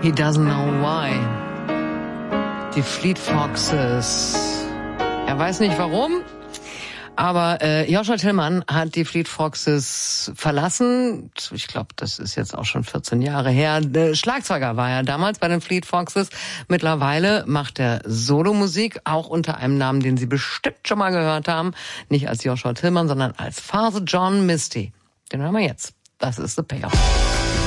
He doesn't know why. Die Fleet Foxes. Er weiß nicht warum, aber Joshua Tillman hat die Fleet Foxes verlassen. Ich glaube, das ist jetzt auch schon 14 Jahre her. Schlagzeuger war er damals bei den Fleet Foxes. Mittlerweile macht er Solomusik, auch unter einem Namen, den Sie bestimmt schon mal gehört haben. Nicht als Joshua Tillman, sondern als Father John Misty. Den hören wir jetzt. Das ist The Payoff.